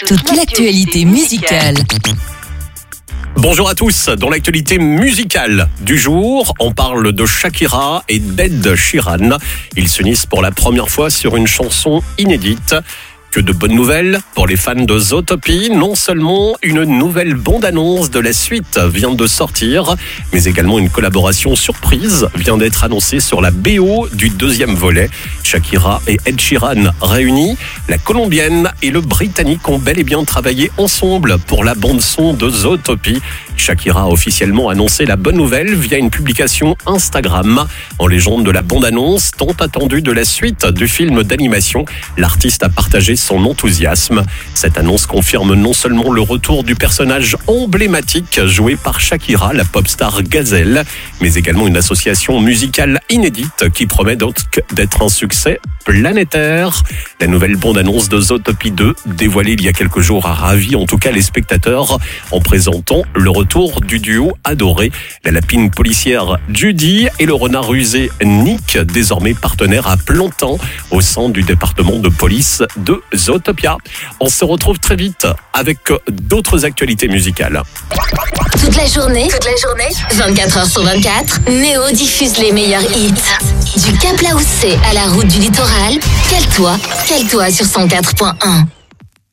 toute l'actualité musicale. Bonjour à tous, dans l'actualité musicale du jour, on parle de Shakira et d'Ed Sheeran. Ils s'unissent pour la première fois sur une chanson inédite. Que de bonnes nouvelles pour les fans de Zootopie. Non seulement une nouvelle bande-annonce de la suite vient de sortir, mais également une collaboration surprise vient d'être annoncée sur la BO du deuxième volet. Shakira et Ed Sheeran réunis, la Colombienne et le Britannique ont bel et bien travaillé ensemble pour la bande-son de Zootopie. Shakira a officiellement annoncé la bonne nouvelle via une publication Instagram. En légende de la bande-annonce, tant attendue de la suite du film d'animation, l'artiste a partagé son enthousiasme. Cette annonce confirme non seulement le retour du personnage emblématique joué par Shakira, la pop star Gazelle, mais également une association musicale inédite qui promet donc d'être un succès planétaire. La nouvelle bande-annonce de Zootopie 2, dévoilée il y a quelques jours, a ravi en tout cas les spectateurs en présentant le retour du duo adoré, la lapine policière Judy et le renard rusé Nick, désormais partenaires à plein temps au sein du département de police de Zootopia. On se retrouve très vite avec d'autres actualités musicales. Toute la journée, 24h sur 24, Néo diffuse les meilleurs hits. Du Cap Laoussé à la route du littoral, cale-toi sur 104.1.